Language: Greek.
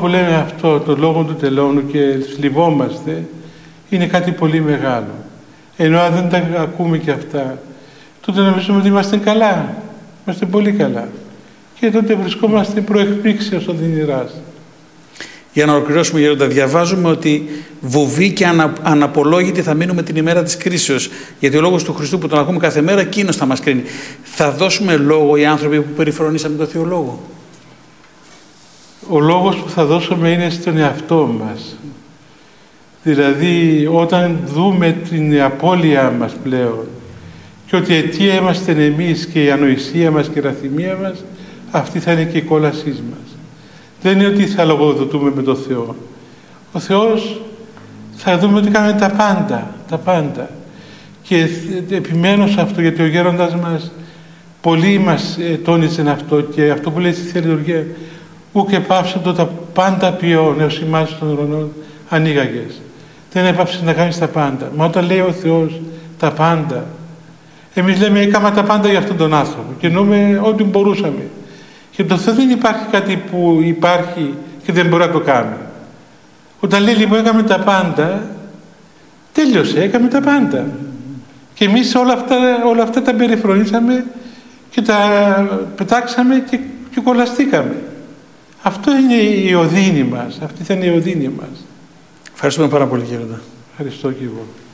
που λέμε αυτό, το λόγο του τελώνου και θλιβόμαστε, είναι κάτι πολύ μεγάλο. Ενώ αν δεν τα ακούμε και αυτά, τότε νομίζουμε ότι είμαστε καλά. Είμαστε πολύ καλά. Και τότε βρισκόμαστε προεκπλήξεως οδυνηράς. Για να ολοκληρώσουμε, Γέροντα, διαβάζουμε ότι βουβοί και αναπολόγητοι θα μείνουμε την ημέρα της κρίσεως. Γιατί ο λόγος του Χριστού που τον ακούμε κάθε μέρα, εκείνος θα μας κρίνει. Θα δώσουμε λόγο οι άνθρωποι που περιφρονήσαμε τον Θείο Λόγο? Ο λόγος που θα δώσουμε είναι στον εαυτό μας. Δηλαδή, όταν δούμε την απώλειά μας πλέον και ότι η αιτία είμαστε εμείς και η ανοησία μας και η ραθυμία μας, αυτή θα είναι και η κόλασή μας. Δεν είναι ότι θα λογοδοτούμε με τον Θεό. Ο Θεός θα δούμε ότι κάνουμε τα πάντα, τα πάντα. Και επιμένω σε αυτό, γιατί ο γέροντας μας πολύ μας τόνισε αυτό, και αυτό που λέει στη Θεία Λειτουργία, ούκ επάψαντο τα πάντα ποιόν έως ημάς των ουρανών ανοίγαγες. Δεν έπαψε να κάνεις τα πάντα. Μα όταν λέει ο Θεός τα πάντα, εμείς λέμε έκανα τα πάντα για αυτόν τον άνθρωπο και εννοούμε ό,τι μπορούσαμε. Και το Θεό δεν υπάρχει κάτι που υπάρχει και δεν μπορεί να το κάνει. Όταν λέει λοιπόν έκαμε τα πάντα, τέλειωσε, έκαμε τα πάντα. Και εμείς όλα αυτά τα περιφρονήσαμε και τα πετάξαμε και κολλαστήκαμε. Αυτό είναι η οδύνη μας. Αυτή θα είναι η οδύνη μας. Ευχαριστούμε πάρα πολύ, Γέροντα. Ευχαριστώ και εγώ.